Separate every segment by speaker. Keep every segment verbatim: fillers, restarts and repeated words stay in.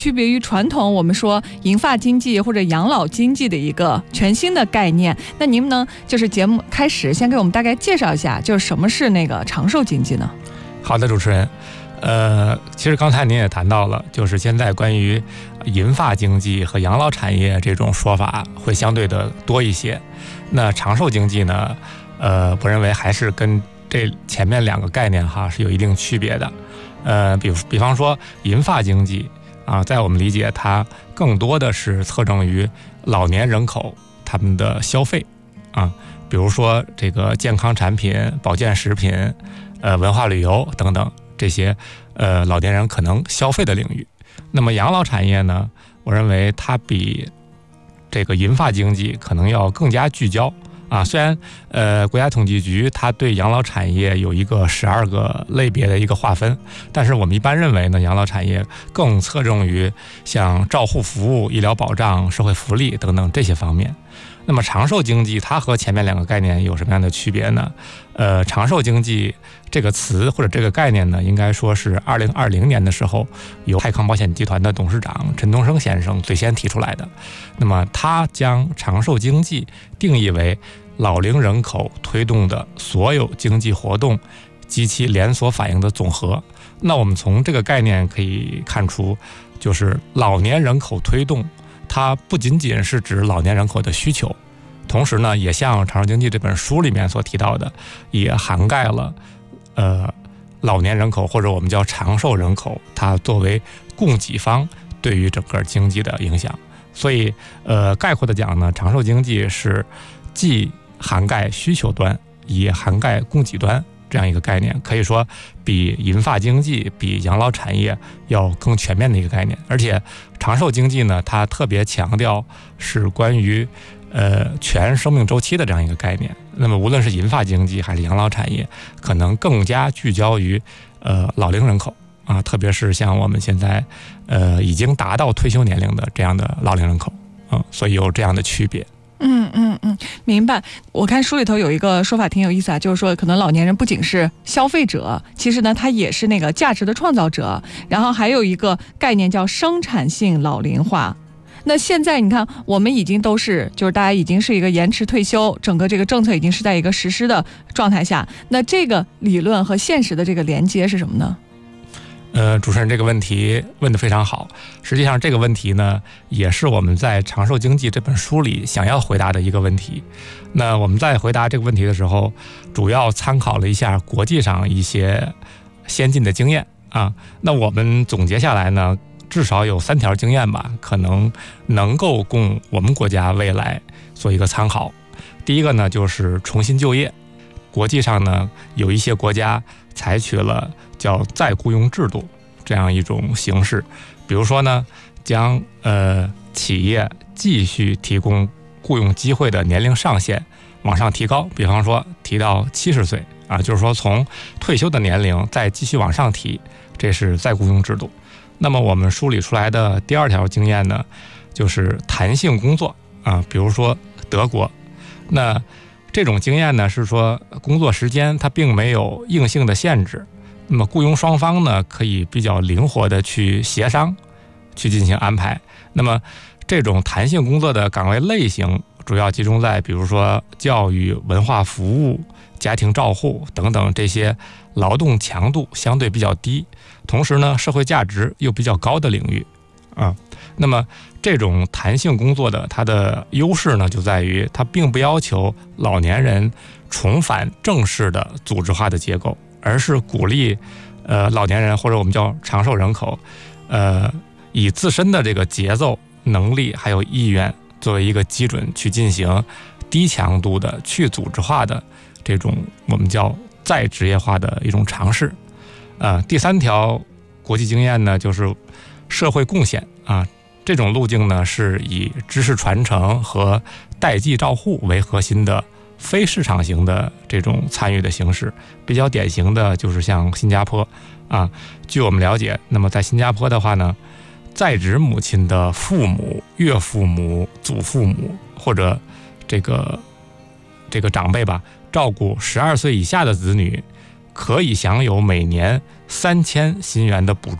Speaker 1: 区别于传统我们说银发经济或者养老经济的一个全新的概念。那您们呢，就是节目开始先给我们大概介绍一下，就是什么是那个长寿经济呢？
Speaker 2: 好的，主持人。呃，其实刚才您也谈到了，就是现在关于银发经济和养老产业这种说法会相对的多一些。那长寿经济呢，呃，我认为还是跟这前面两个概念哈是有一定区别的。呃，比比方说银发经济啊，在我们理解，它更多的是侧重于老年人口他们的消费啊，比如说这个健康产品、保健食品、呃文化旅游等等这些呃老年人可能消费的领域。那么养老产业呢，我认为它比这个银发经济可能要更加聚焦啊。虽然呃国家统计局它对养老产业有一个十二个类别的一个划分，但是我们一般认为呢，养老产业更侧重于像照护服务、医疗保障、社会福利等等这些方面。那么长寿经济它和前面两个概念有什么样的区别呢？呃，长寿经济这个词或者这个概念呢，应该说是二零二零年的时候由泰康保险集团的董事长陈东升先生最先提出来的。那么他将长寿经济定义为老龄人口推动的所有经济活动及其连锁反应的总和。那我们从这个概念可以看出，就是老年人口推动它不仅仅是指老年人口的需求，同时呢，也像《长寿经济》这本书里面所提到的，也涵盖了呃老年人口或者我们叫长寿人口，它作为供给方对于整个经济的影响。所以呃概括的讲呢，长寿经济是既涵盖需求端，也涵盖供给端这样一个概念，可以说比银发经济、比养老产业要更全面的一个概念。而且长寿经济呢，它特别强调是关于呃全生命周期的这样一个概念。那么无论是银发经济还是养老产业，可能更加聚焦于呃老龄人口啊，特别是像我们现在呃已经达到退休年龄的这样的老龄人口啊，所以有这样的区别。
Speaker 1: 嗯嗯嗯，明白。我看书里头有一个说法挺有意思啊，就是说可能老年人不仅是消费者，其实呢他也是那个价值的创造者。然后还有一个概念叫生产性老龄化。那现在你看，我们已经都是就是大家已经是一个延迟退休，整个这个政策已经是在一个实施的状态下。那这个理论和现实的这个连接是什么呢？
Speaker 2: 呃，主持人这个问题问得非常好。实际上这个问题呢，也是我们在《长寿经济》这本书里想要回答的一个问题。那我们在回答这个问题的时候，主要参考了一下国际上一些先进的经验啊。那我们总结下来呢，至少有三条经验吧，可能能够供我们国家未来做一个参考。第一个呢，就是重新就业。国际上呢，有一些国家采取了叫再雇佣制度这样一种形式，比如说呢，将呃企业继续提供雇佣机会的年龄上限往上提高，比方说提到七十岁啊，就是说从退休的年龄再继续往上提，这是再雇佣制度。那么我们梳理出来的第二条经验呢，就是弹性工作啊，比如说德国，那这种经验呢是说工作时间它并没有硬性的限制，那么雇佣双方呢可以比较灵活的去协商去进行安排。那么这种弹性工作的岗位类型主要集中在比如说教育、文化服务、家庭照护等等这些劳动强度相对比较低，同时呢社会价值又比较高的领域啊。那么这种弹性工作的它的优势呢，就在于它并不要求老年人重返正式的组织化的结构，而是鼓励呃老年人或者我们叫长寿人口，呃以自身的这个节奏、能力还有意愿作为一个基准去进行低强度的去组织化的这种我们叫再职业化的一种尝试。呃，第三条国际经验呢，就是社会贡献啊。这种路径呢，是以知识传承和代际照护为核心的非市场型的这种参与的形式。比较典型的就是像新加坡啊，据我们了解，那么在新加坡的话呢，在职母亲的父母、岳父母、祖父母或者这个这个长辈吧，照顾十二岁以下的子女，可以享有每年三千新元的补助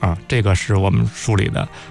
Speaker 2: 啊，这个是我们书里的